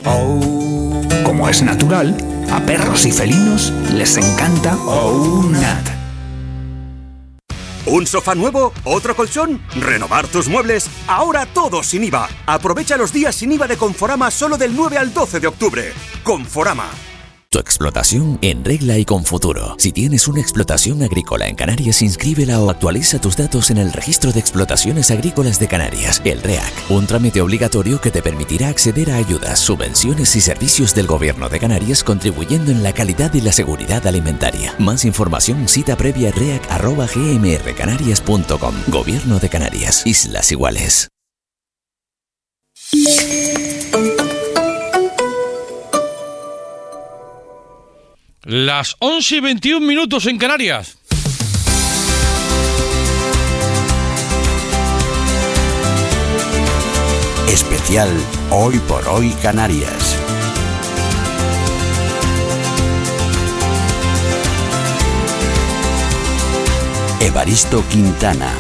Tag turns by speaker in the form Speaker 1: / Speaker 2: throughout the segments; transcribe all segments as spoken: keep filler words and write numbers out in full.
Speaker 1: Oh. Como es natural, a perros y felinos les encanta OUNAT.
Speaker 2: ¿Un sofá nuevo? ¿Otro colchón? ¿Renovar tus muebles? Ahora todo sin I V A. Aprovecha los días sin I V A de Conforama solo del nueve al doce de octubre. Conforama.
Speaker 3: Tu explotación en regla y con futuro. Si tienes una explotación agrícola en Canarias, inscríbela o actualiza tus datos en el Registro de Explotaciones Agrícolas de Canarias, el REAC. Un trámite obligatorio que te permitirá acceder a ayudas, subvenciones y servicios del Gobierno de Canarias, contribuyendo en la calidad y la seguridad alimentaria. Más información, cita previa reac arroba g m r canarias punto com. Gobierno de Canarias. Islas Iguales.
Speaker 4: Las once y veintiún minutos en Canarias.
Speaker 5: Especial Hoy por Hoy Canarias. Evaristo Quintana.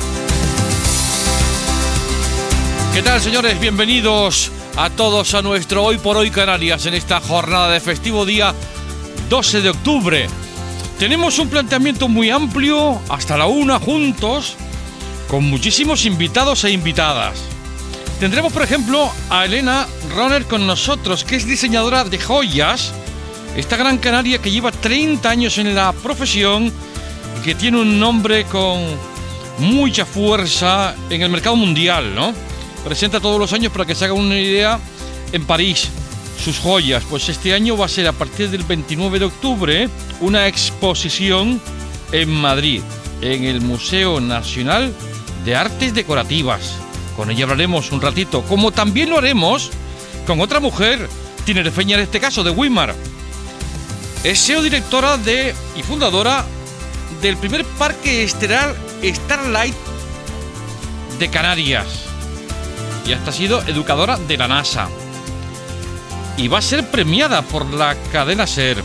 Speaker 4: ¿Qué tal, señores? Bienvenidos a todos a nuestro Hoy por Hoy Canarias en esta jornada de festivo día doce de octubre. Tenemos un planteamiento muy amplio, hasta la una juntos, con muchísimos invitados e invitadas. Tendremos, por ejemplo, a Elena Roner con nosotros, que es diseñadora de joyas, esta gran canaria que lleva treinta años en la profesión y que tiene un nombre con mucha fuerza en el mercado mundial, ¿no? Presenta todos los años, para que se haga una idea, en París sus joyas. Pues este año va a ser, a partir del veintinueve de octubre, una exposición en Madrid, en el Museo Nacional de Artes Decorativas. Con ella hablaremos un ratito, como también lo haremos con otra mujer tinerfeña, en este caso de Wimar. Es C E O directora de y fundadora del primer parque estelar Starlight de Canarias, y hasta ha sido educadora de la NASA. Y va a ser premiada por la cadena SER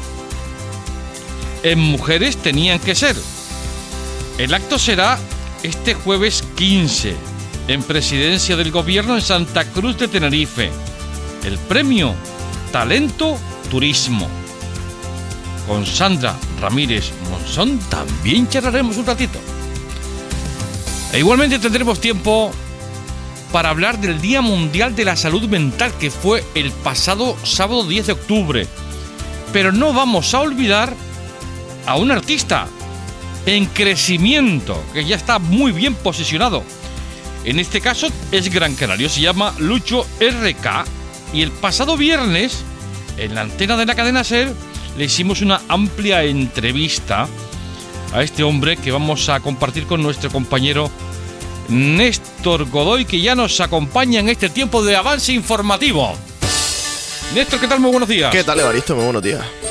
Speaker 4: en Mujeres Tenían que Ser. El acto será este jueves quince en Presidencia del Gobierno en Santa Cruz de Tenerife. El premio Talento Turismo. Con Sandra Ramírez Monzón también charlaremos un ratito. E igualmente tendremos tiempo para hablar del Día Mundial de la Salud Mental, que fue el pasado sábado diez de octubre. Pero no vamos a olvidar a un artista en crecimiento, que ya está muy bien posicionado. En este caso es gran canario, se llama Lucho R K, y el pasado viernes, en la antena de la cadena SER, le hicimos una amplia entrevista a este hombre, que vamos a compartir con nuestro compañero Néstor Godoy, que ya nos acompaña en este tiempo de avance informativo. Néstor, ¿qué tal? Muy buenos días.
Speaker 6: ¿Qué tal, Evaristo? Muy buenos días.